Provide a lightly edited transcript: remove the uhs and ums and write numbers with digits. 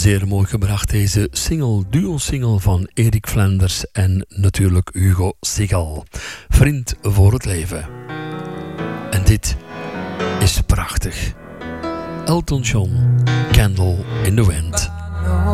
Zeer mooi gebracht deze duo-single van Erik Flanders en natuurlijk Hugo Sigel. Vriend voor het leven. En dit is prachtig. Elton John, Candle in the Wind.